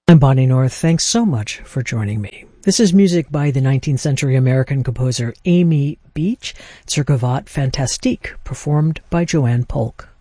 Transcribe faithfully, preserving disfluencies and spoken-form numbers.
I'm Bonnie North. Thanks so much for joining me. This is music by the nineteenth century American composer Amy Beach, Zur Gavotte Fantastique, performed by Joanne Polk.